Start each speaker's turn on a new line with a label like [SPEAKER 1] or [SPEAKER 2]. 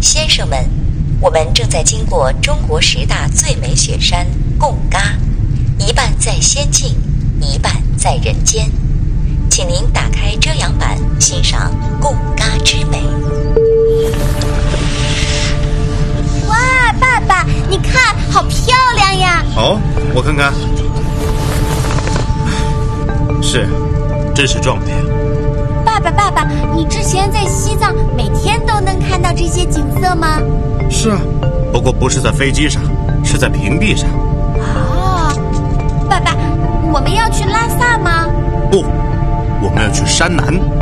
[SPEAKER 1] 先生们，我们正在经过中国10大最美雪山贡嘎，一半在仙境，一半在人间。请您打开遮阳板，欣赏贡嘎之美。
[SPEAKER 2] 哇，爸爸，你看，好漂亮呀！
[SPEAKER 3] 哦，我看看。是，真是壮丽。
[SPEAKER 2] 爸爸，你之前在西藏每天都能看到这些景色吗？
[SPEAKER 3] 是啊，不过不是在飞机上，是在平地上。
[SPEAKER 2] 哦，爸爸，我们要去拉萨吗？
[SPEAKER 3] 不，我们要去山南。